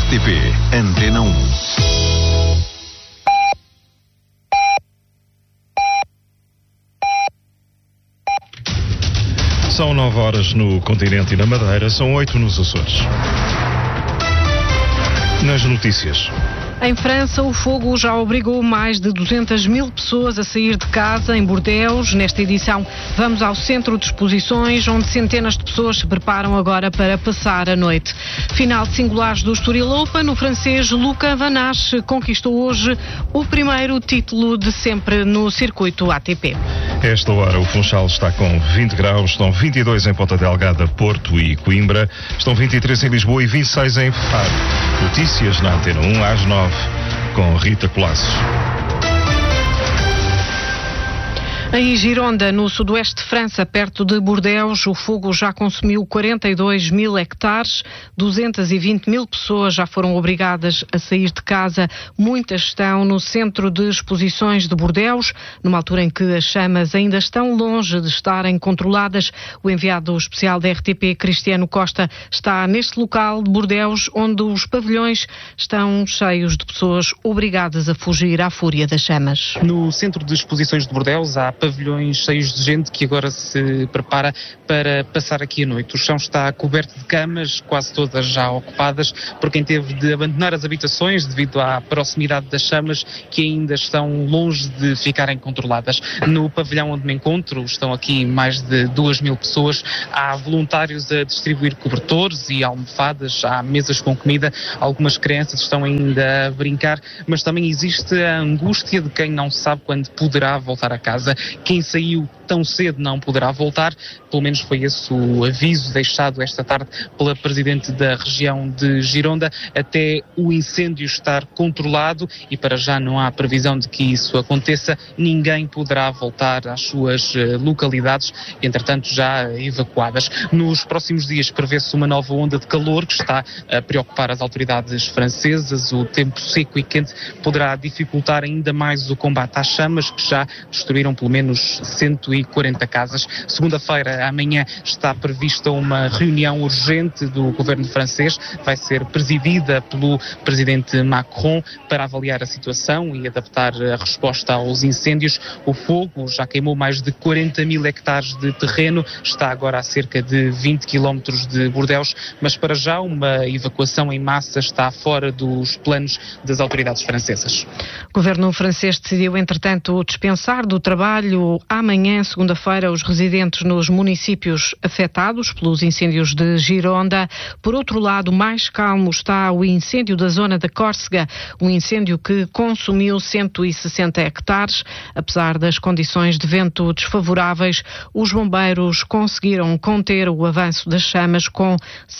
RTP Antena 1. São 9 horas no continente e na Madeira, são 8 nos Açores. Nas notícias. Em França, o fogo já obrigou mais de 200 mil pessoas a sair de casa em Bordeaux. Nesta edição, vamos ao centro de exposições, onde centenas de pessoas se preparam agora para passar a noite. Final de singulares do Estoril Open, o francês Luca Van Assche conquistou hoje o primeiro título de sempre no circuito ATP. Esta hora o Funchal está com 20 graus, estão 22 em Ponta Delgada, Porto e Coimbra, estão 23 em Lisboa e 26 em Faro. Notícias na Antena 1 às 9, com Rita Colasso. Em Gironda, no sudoeste de França, perto de Bordeaux, o fogo já consumiu 42 mil hectares, 220 mil pessoas já foram obrigadas a sair de casa. Muitas estão no centro de exposições de Bordeaux, numa altura em que as chamas ainda estão longe de estarem controladas. O enviado especial da RTP, Cristiano Costa, está neste local de Bordeaux, onde os pavilhões estão cheios de pessoas obrigadas a fugir à fúria das chamas. No centro de exposições de Bordeaux há pavilhões cheios de gente que agora se prepara para passar aqui a noite. O chão está coberto de camas, quase todas já ocupadas, por quem teve de abandonar as habitações devido à proximidade das chamas, que ainda estão longe de ficarem controladas. No pavilhão onde me encontro, estão aqui mais de 2 mil pessoas. Há voluntários a distribuir cobertores e almofadas, há mesas com comida, algumas crianças estão ainda a brincar, mas também existe a angústia de quem não sabe quando poderá voltar a casa. Quem saiu tão cedo não poderá voltar, pelo menos foi esse o aviso deixado esta tarde pela Presidente da região de Gironda, até o incêndio estar controlado, e para já não há previsão de que isso aconteça. Ninguém poderá voltar às suas localidades, entretanto já evacuadas. Nos próximos dias prevê-se uma nova onda de calor que está a preocupar as autoridades francesas. O tempo seco e quente poderá dificultar ainda mais o combate às chamas, que já destruíram pelo menos 140 casas. Segunda-feira, amanhã, está prevista uma reunião urgente do governo francês. Vai ser presidida pelo presidente Macron para avaliar a situação e adaptar a resposta aos incêndios. O fogo já queimou mais de 40 mil hectares de terreno, está agora a cerca de 20 quilómetros de Bordeaux, mas para já uma evacuação em massa está fora dos planos das autoridades francesas. O governo francês decidiu, entretanto, dispensar do trabalho amanhã, segunda-feira, os residentes nos municípios afetados pelos incêndios de Gironda. Por outro lado, mais calmo está o incêndio da zona da Córcega, um incêndio que consumiu 160 hectares. Apesar das condições de vento desfavoráveis, os bombeiros conseguiram conter o avanço das chamas com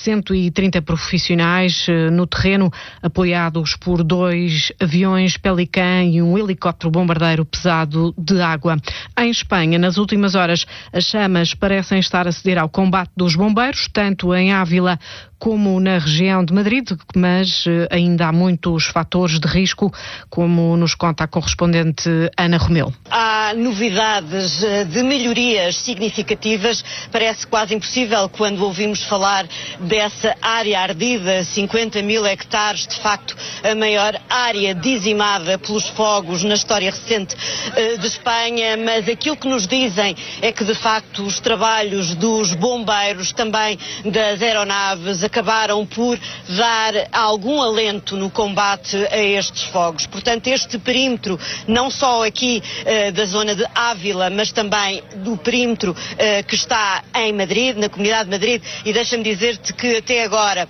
130 profissionais no terreno, apoiados por 2 aviões Pelican e um helicóptero bombardeiro pesado de água. Em Espanha, nas últimas horas, as chamas parecem estar a ceder ao combate dos bombeiros, tanto em Ávila como na região de Madrid, mas ainda há muitos fatores de risco, como nos conta a correspondente Ana Romeu. Há novidades de melhorias significativas. Parece quase impossível quando ouvimos falar dessa área ardida, 50 mil hectares, de facto a maior área dizimada pelos fogos na história recente de Espanha, mas aquilo que nos dizem é que de facto os trabalhos dos bombeiros, também das aeronaves, acabaram por dar algum alento no combate a estes fogos. Portanto, este perímetro, não só aqui da zona de Ávila, mas também do perímetro que está em Madrid, na Comunidade de Madrid, e deixa-me dizer-te que até agora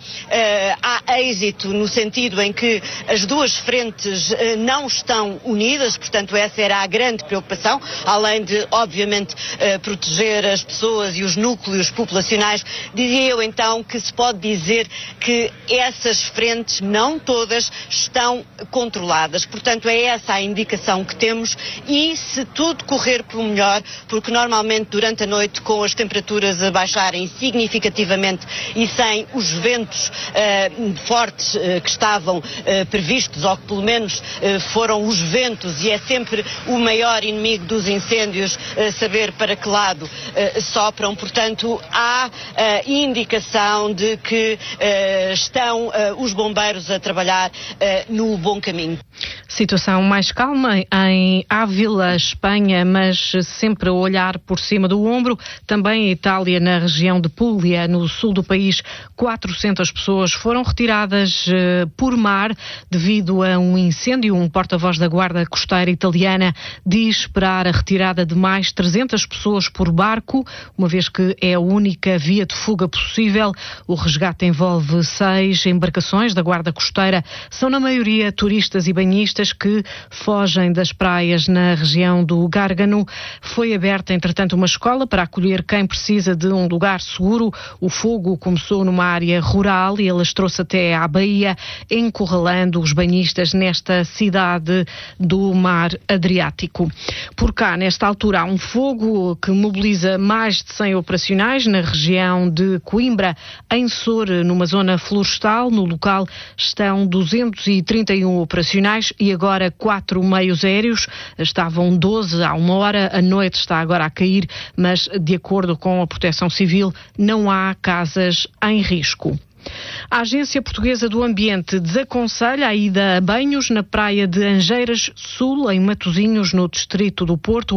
há êxito no sentido em que as duas frentes não estão unidas, portanto essa era a grande preocupação, além de, obviamente, proteger as pessoas e os núcleos populacionais. Dizia eu então que se pode dizer que essas frentes, não todas, estão controladas. Portanto, é essa a indicação que temos, e se tudo correr pelo melhor, porque normalmente durante a noite, com as temperaturas a baixarem significativamente e sem os ventos fortes que estavam previstos, ou que pelo menos foram os ventos, e é sempre o maior inimigo dos incêndios saber para que lado sopram. Portanto, há indicação de que que estão os bombeiros a trabalhar no bom caminho. Situação mais calma em Ávila, Espanha, mas sempre a olhar por cima do ombro. Também em Itália, na região de Puglia, no sul do país, 400 pessoas foram retiradas por mar devido a um incêndio. Um porta-voz da Guarda Costeira italiana diz esperar a retirada de mais 300 pessoas por barco, uma vez que é a única via de fuga possível. O resgate envolve 6 embarcações da Guarda Costeira. São, na maioria, turistas e banhistas que fogem das praias na região do Gárgano. Foi aberta, entretanto, uma escola para acolher quem precisa de um lugar seguro. O fogo começou numa área rural e alastrou-se até à Baía, encurralando os banhistas nesta cidade do mar Adriático. Por cá, nesta altura, há um fogo que mobiliza mais de 100 operacionais na região de Coimbra, em Sor, numa zona florestal. No local estão 231 operacionais e agora 4 meios aéreos. Estavam 12 há uma hora, a noite está agora a cair, mas de acordo com a Proteção Civil não há casas em risco. A Agência Portuguesa do Ambiente desaconselha a ida a banhos na praia de Angeiras Sul, em Matosinhos, no distrito do Porto,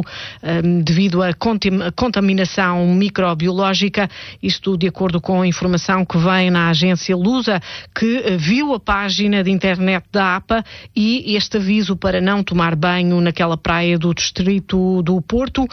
devido à contaminação microbiológica. Isto de acordo com a informação que vem na agência Lusa, que viu a página de internet da APA e este aviso para não tomar banho naquela praia do distrito do Porto.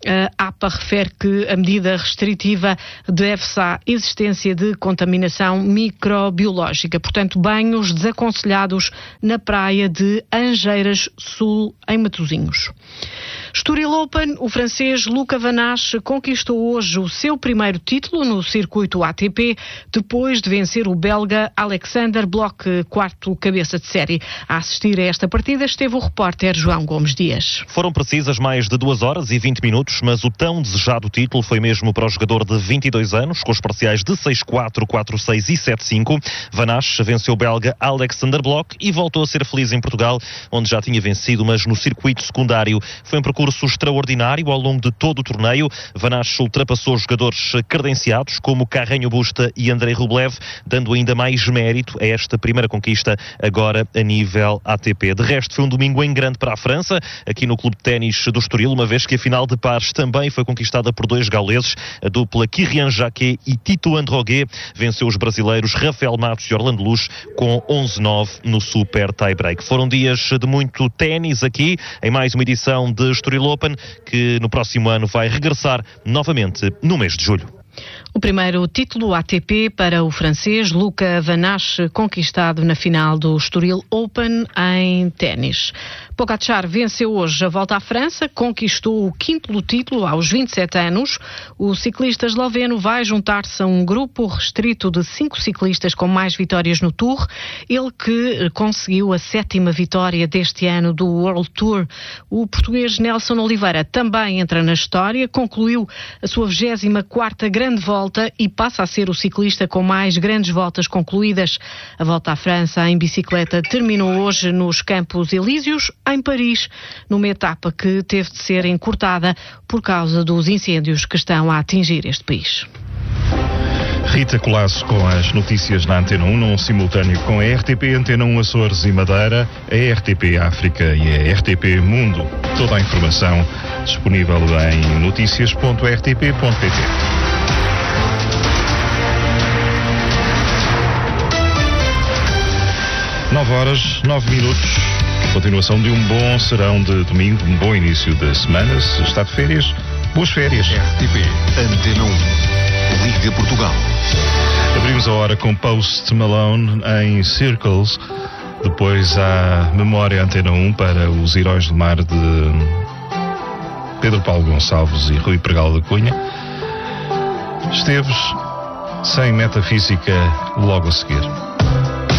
A APA refere que a medida restritiva deve-se à existência de contaminação microbiológica. Portanto, banhos desaconselhados na praia de Angeiras Sul, em Matosinhos. Estoril Open, o francês Luca Van Assche conquistou hoje o seu primeiro título no circuito ATP, depois de vencer o belga Alexander Bloch, quarto cabeça de série. A assistir a esta partida esteve o repórter João Gomes Dias. Foram precisas mais de 2 horas e 20 minutos, mas o tão desejado título foi mesmo para o jogador de 22 anos, com os parciais de 6-4, 4-6 e 7-5. Van Assche venceu o belga Alexander Bloch e voltou a ser feliz em Portugal, onde já tinha vencido, mas no circuito secundário. Foi um percurso extraordinário ao longo de todo o torneio. Van Assche ultrapassou jogadores credenciados como Carreño Busta e Andrei Rublev, dando ainda mais mérito a esta primeira conquista agora a nível ATP. De resto, foi um domingo em grande para a França, aqui no Clube de Ténis do Estoril, uma vez que a final de pares também foi conquistada por 2 gauleses. A dupla Kyrian Jacquet e Tito Androguet venceu os brasileiros Rafael Matos e Orlando Luz com 11-9 no Super Tie-Break. Foram dias de muito ténis aqui, em mais uma edição de Estoril Open, que no próximo ano vai regressar novamente no mês de julho. O primeiro título ATP para o francês Luca Van Assche, conquistado na final do Estoril Open em ténis. Pogačar venceu hoje a Volta à França, conquistou o 5º título aos 27 anos. O ciclista esloveno vai juntar-se a um grupo restrito de 5 ciclistas com mais vitórias no Tour. Ele que conseguiu a 7ª vitória deste ano do World Tour. O português Nelson Oliveira também entra na história, concluiu a sua 24ª grande volta e passa a ser o ciclista com mais grandes voltas concluídas. A Volta à França em bicicleta terminou hoje nos Campos Elíseos, em Paris, numa etapa que teve de ser encurtada por causa dos incêndios que estão a atingir este país. Rita Colasso com as notícias na Antena 1, num simultâneo com a RTP Antena 1 Açores e Madeira, a RTP África e a RTP Mundo. Toda a informação disponível em noticias.rtp.pt. 9h09. Continuação de um bom serão de domingo, um bom início de semana. Se está de férias, boas férias. RTP Antena 1, Liga Portugal. Abrimos a hora com Post Malone em Circles. Depois há Memória Antena 1 para os Heróis do Mar de Pedro Paulo Gonçalves e Rui Pregal da Cunha. Esteves sem metafísica logo a seguir.